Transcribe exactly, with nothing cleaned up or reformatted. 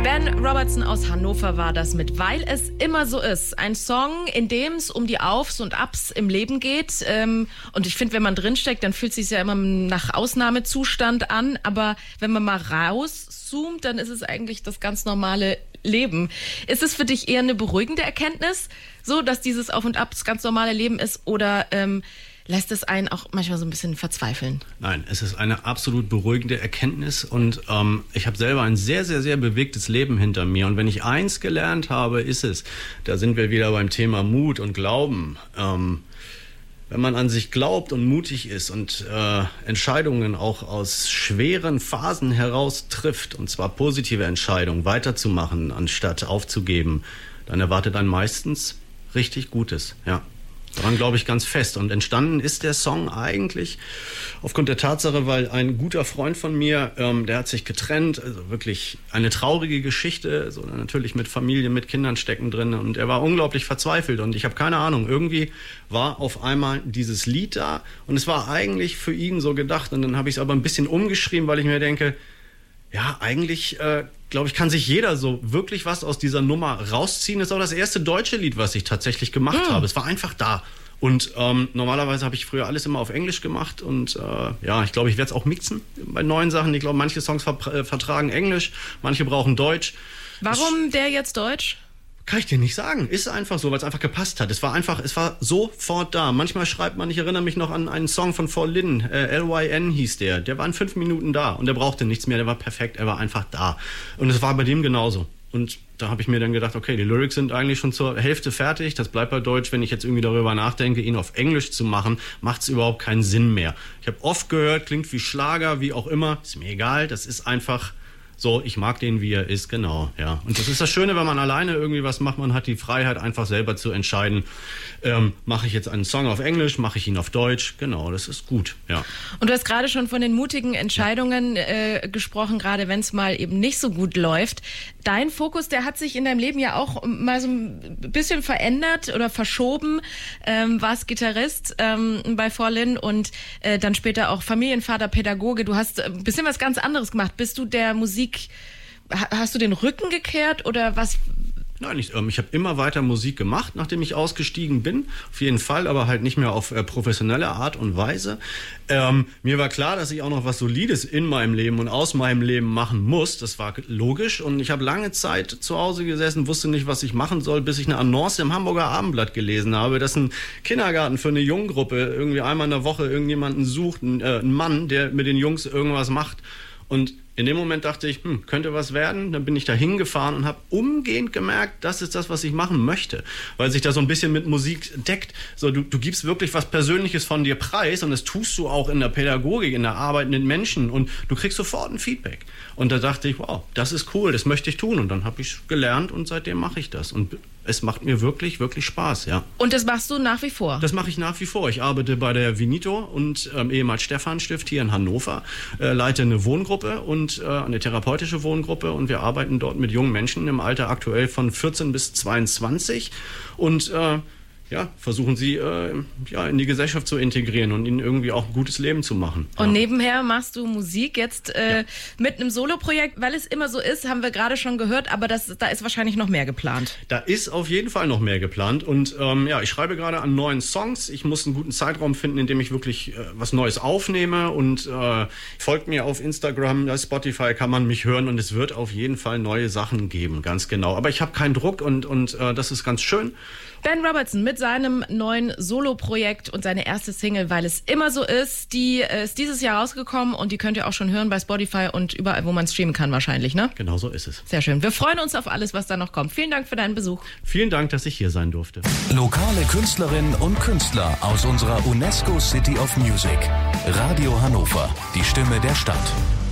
Ben Robertson aus Hannover war das mit Weil es immer so ist. Ein Song, in dem es um die Aufs und Abs im Leben geht. Ähm, und ich finde, wenn man drinsteckt, dann fühlt es sich ja immer nach Ausnahmezustand an. Aber wenn man mal rauszoomt, dann ist es eigentlich das ganz normale Leben. Ist es für dich eher eine beruhigende Erkenntnis, so dass dieses Auf und Ab das ganz normale Leben ist? Oder ähm, lässt es einen auch manchmal so ein bisschen verzweifeln? Nein, es ist eine absolut beruhigende Erkenntnis und ähm, ich habe selber ein sehr, sehr, sehr bewegtes Leben hinter mir und wenn ich eins gelernt habe, ist es, da sind wir wieder beim Thema Mut und Glauben, ähm, wenn man an sich glaubt und mutig ist und äh, Entscheidungen auch aus schweren Phasen heraus trifft, und zwar positive Entscheidungen, weiterzumachen, anstatt aufzugeben, dann erwartet einen meistens richtig Gutes, ja. Daran glaube ich ganz fest. Und entstanden ist der Song eigentlich aufgrund der Tatsache, weil ein guter Freund von mir, ähm, der hat sich getrennt, also wirklich eine traurige Geschichte, so natürlich mit Familie, mit Kindern stecken drin und er war unglaublich verzweifelt und ich habe keine Ahnung, irgendwie war auf einmal dieses Lied da und es war eigentlich für ihn so gedacht und dann habe ich es aber ein bisschen umgeschrieben, weil ich mir denke, ja, eigentlich, äh, glaube ich, kann sich jeder so wirklich was aus dieser Nummer rausziehen. Das ist auch das erste deutsche Lied, was ich tatsächlich gemacht mm. habe. Es war einfach da. Und ähm, normalerweise habe ich früher alles immer auf Englisch gemacht. Und äh, ja, ich glaube, ich werde es auch mixen bei neuen Sachen. Ich glaube, manche Songs ver- äh, vertragen Englisch, manche brauchen Deutsch. Warum der jetzt Deutsch? Kann ich dir nicht sagen. Ist einfach so, weil es einfach gepasst hat. Es war einfach, es war sofort da. Manchmal schreibt man, ich erinnere mich noch an einen Song von Fall Lynn, äh, L Y N hieß der. Der war in fünf Minuten da und der brauchte nichts mehr, der war perfekt, er war einfach da. Und es war bei dem genauso. Und da habe ich mir dann gedacht, okay, die Lyrics sind eigentlich schon zur Hälfte fertig, das bleibt bei Deutsch. Wenn ich jetzt irgendwie darüber nachdenke, ihn auf Englisch zu machen, macht es überhaupt keinen Sinn mehr. Ich habe oft gehört, klingt wie Schlager, wie auch immer, ist mir egal, das ist einfach... So, ich mag den, wie er ist, genau, ja. Und das ist das Schöne, wenn man alleine irgendwie was macht, man hat die Freiheit, einfach selber zu entscheiden, ähm, mache ich jetzt einen Song auf Englisch, mache ich ihn auf Deutsch, genau, das ist gut, ja. Und du hast gerade schon von den mutigen Entscheidungen äh, gesprochen, gerade wenn es mal eben nicht so gut läuft. Dein Fokus, der hat sich in deinem Leben ja auch mal so ein bisschen verändert oder verschoben, ähm, warst Gitarrist ähm, bei Fall Lynn und äh, dann später auch Familienvater, Pädagoge. Du hast ein bisschen was ganz anderes gemacht. Bist du der Musik Hast du den Rücken gekehrt oder was? Nein, ich, ähm, ich habe immer weiter Musik gemacht, nachdem ich ausgestiegen bin. Auf jeden Fall, aber halt nicht mehr auf äh, professionelle Art und Weise. Ähm, mir war klar, dass ich auch noch was Solides in meinem Leben und aus meinem Leben machen muss. Das war logisch. Und ich habe lange Zeit zu Hause gesessen, wusste nicht, was ich machen soll, bis ich eine Annonce im Hamburger Abendblatt gelesen habe, dass ein Kindergarten für eine Junggruppe irgendwie einmal in der Woche irgendjemanden sucht, ein, äh, ein Mann, der mit den Jungs irgendwas macht. Und in dem Moment dachte ich, hm, könnte was werden. Dann bin ich da hingefahren und habe umgehend gemerkt, das ist das, was ich machen möchte. Weil sich da so ein bisschen mit Musik deckt. So, du, du gibst wirklich was Persönliches von dir preis und das tust du auch in der Pädagogik, in der Arbeit mit Menschen und du kriegst sofort ein Feedback. Und da dachte ich, wow, das ist cool, das möchte ich tun. Und dann habe ich gelernt und seitdem mache ich das. Und es macht mir wirklich, wirklich Spaß, ja. Und das machst du nach wie vor? Das mache ich nach wie vor. Ich arbeite bei der Vinito und ähm, ehemals Stefan Stift hier in Hannover, äh, leite eine Wohngruppe und äh, eine therapeutische Wohngruppe und wir arbeiten dort mit jungen Menschen im Alter aktuell von vierzehn bis zweiundzwanzig und äh, ja, versuchen sie äh, ja, in die Gesellschaft zu integrieren und ihnen irgendwie auch ein gutes Leben zu machen. Und ja. Nebenher machst du Musik jetzt äh, ja. mit einem Soloprojekt, weil es immer so ist, haben wir gerade schon gehört, aber das, da ist wahrscheinlich noch mehr geplant. Da ist auf jeden Fall noch mehr geplant und ähm, ja, ich schreibe gerade an neuen Songs. Ich muss einen guten Zeitraum finden, in dem ich wirklich äh, was Neues aufnehme und äh, folgt mir auf Instagram, bei Spotify kann man mich hören und es wird auf jeden Fall neue Sachen geben, ganz genau. Aber ich habe keinen Druck und, und äh, das ist ganz schön. Ben Robertson mit seinem neuen Solo-Projekt und seine erste Single, weil es immer so ist, die ist dieses Jahr rausgekommen und die könnt ihr auch schon hören bei Spotify und überall, wo man streamen kann wahrscheinlich, ne? Genau so ist es. Sehr schön. Wir freuen uns auf alles, was da noch kommt. Vielen Dank für deinen Besuch. Vielen Dank, dass ich hier sein durfte. Lokale Künstlerinnen und Künstler aus unserer UNESCO City of Music. Radio Hannover, die Stimme der Stadt.